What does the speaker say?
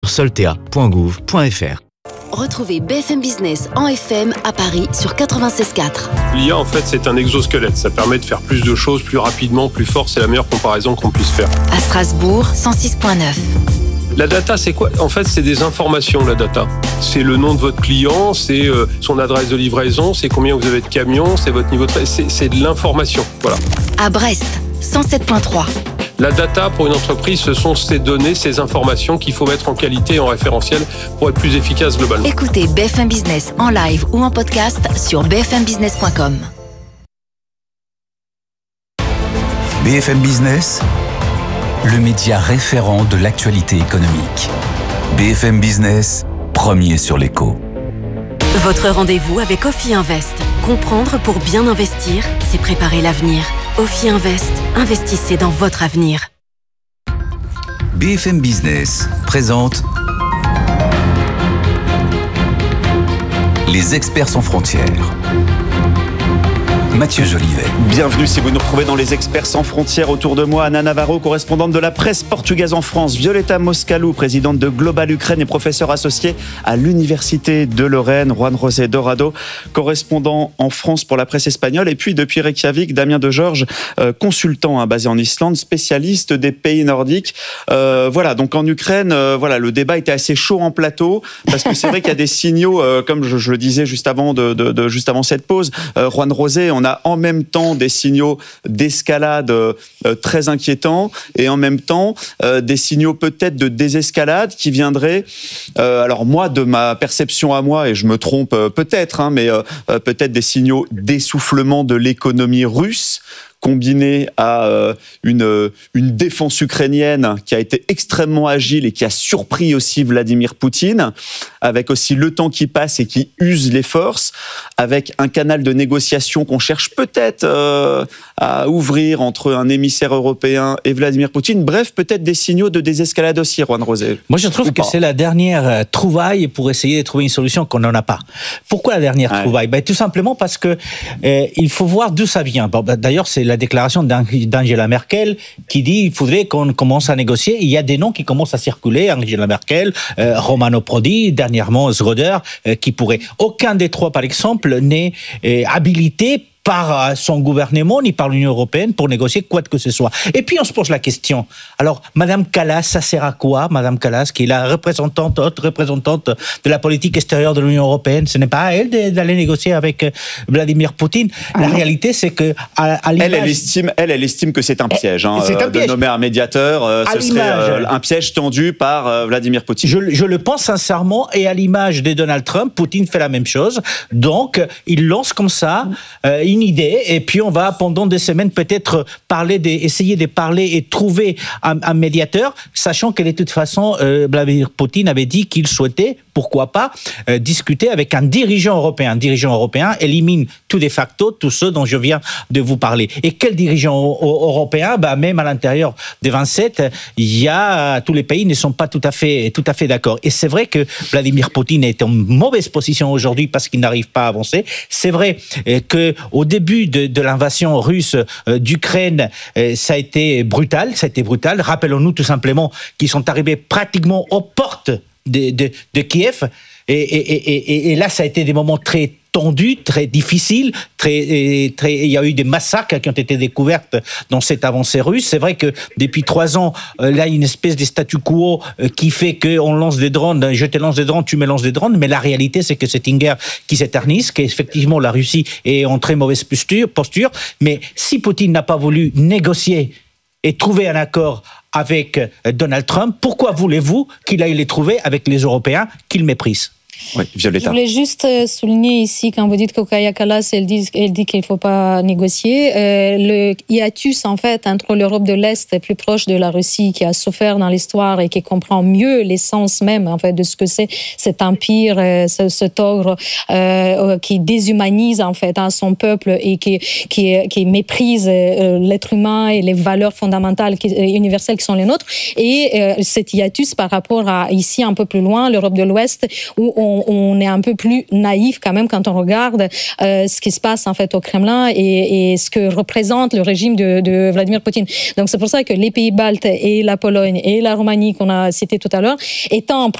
soltea.gouv.fr. Retrouvez BFM Business en FM à Paris sur 96.4. L'IA, en fait, c'est un exosquelette. Ça permet de faire plus de choses plus rapidement, plus fort. C'est la meilleure comparaison qu'on puisse faire. À Strasbourg, 106.9. La data, c'est quoi ? En fait, c'est des informations, la data. C'est le nom de votre client, c'est son adresse de livraison, c'est combien vous avez de camions, c'est votre niveau de... C'est de l'information, voilà. À Brest, 107.3. La data, pour une entreprise, ce sont ces données, ces informations qu'il faut mettre en qualité et en référentiel pour être plus efficace globalement. Écoutez BFM Business en live ou en podcast sur bfmbusiness.com. BFM Business, le média référent de l'actualité économique. BFM Business, premier sur l'écho. Votre rendez-vous avec Ophi Invest. Comprendre pour bien investir, c'est préparer l'avenir. Ophi Invest, investissez dans votre avenir. BFM Business présente Les experts sans frontières. Mathieu Jolivet. Bienvenue si vous nous retrouvez dans Les Experts sans frontières. Autour de moi, Anna Navarro, correspondante de la presse portugaise en France. Violeta Moscalou, présidente de Global Ukraine et professeur associé à l'Université de Lorraine. Juan José Dorado, correspondant en France pour la presse espagnole. Et puis depuis Reykjavik, Damien Degeorges, consultant basé en Islande, spécialiste des pays nordiques. Voilà, donc en Ukraine, voilà, le débat était assez chaud en plateau parce que c'est vrai qu'il y a des signaux, comme je le disais juste avant juste avant cette pause. Juan José, on a en même temps des signaux d'escalade très inquiétants et en même temps des signaux peut-être de désescalade qui viendraient, alors moi, de ma perception à moi, et je me trompe peut-être, mais peut-être des signaux d'essoufflement de l'économie russe, combiné à une défense ukrainienne qui a été extrêmement agile et qui a surpris aussi Vladimir Poutine, avec aussi le temps qui passe et qui use les forces, avec un canal de négociation qu'on cherche peut-être à ouvrir entre un émissaire européen et Vladimir Poutine. Bref, peut-être des signaux de désescalade aussi, Juan José. Moi, je trouve que c'est la dernière trouvaille pour essayer de trouver une solution qu'on n'en a pas. Pourquoi la dernière trouvaille ? Tout simplement parce que il faut voir d'où ça vient. Bon, d'ailleurs, c'est la déclaration d'Angela Merkel qui dit qu'il faudrait qu'on commence à négocier. Il y a des noms qui commencent à circuler, Angela Merkel, Romano Prodi, dernièrement Schröder, qui pourraient. Aucun des trois, par exemple, n'est habilité par son gouvernement ni par l'Union européenne pour négocier quoi que ce soit. Et puis on se pose la question, alors Madame Kallas, ça sert à quoi, Madame Kallas, qui est la haute représentante de la politique extérieure de l'Union européenne, ce n'est pas à elle d'aller négocier avec Vladimir Poutine. La réalité, c'est que à l'image... Elle estime que c'est un piège, c'est un piège. De nommer un médiateur, ce serait un piège tendu par Vladimir Poutine. Je le pense sincèrement, et à l'image de Donald Trump, Poutine fait la même chose. Donc, il lance comme ça une idée, et puis on va pendant des semaines peut-être essayer de parler et trouver un médiateur, sachant que de toute façon Vladimir Poutine avait dit qu'il souhaitait, pourquoi pas, discuter avec un dirigeant européen. Un dirigeant européen élimine tout de facto tous ceux dont je viens de vous parler. Et quel dirigeant européen ? Même à l'intérieur des 27, tous les pays ne sont pas tout à fait d'accord. Et c'est vrai que Vladimir Poutine est en mauvaise position aujourd'hui parce qu'il n'arrive pas à avancer. C'est vrai que au début de l'invasion russe d'Ukraine, ça a été brutal. Rappelons-nous tout simplement qu'ils sont arrivés pratiquement aux portes de Kiev. Et là, ça a été des moments très tendus, très difficiles. Il y a eu des massacres qui ont été découverts dans cette avancée russe. C'est vrai que depuis 3 ans, là, il y a une espèce de statu quo qui fait qu'on lance des drones, je te lance des drones, tu me lances des drones. Mais la réalité, c'est que c'est une guerre qui s'éternise, qu'effectivement, la Russie est en très mauvaise posture. Mais si Poutine n'a pas voulu négocier et trouver un accord avec Donald Trump, pourquoi voulez-vous qu'il aille les trouver avec les Européens qu'il méprise ? Oui, Violeta. Je voulais juste souligner ici, quand vous dites que Kaja Kallas, elle dit qu'il ne faut pas négocier, le hiatus, en fait, entre l'Europe de l'Est, plus proche de la Russie, qui a souffert dans l'histoire et qui comprend mieux l'essence même, en fait, de ce que c'est cet empire, cet ogre qui déshumanise, en fait, son peuple et qui méprise l'être humain et les valeurs fondamentales universelles qui sont les nôtres. Et cet hiatus par rapport à, ici, un peu plus loin, l'Europe de l'Ouest, où on est un peu plus naïf quand même quand on regarde ce qui se passe en fait au Kremlin et ce que représente le régime de Vladimir Poutine. Donc c'est pour ça que les pays baltes et la Pologne et la Roumanie qu'on a cité tout à l'heure, étant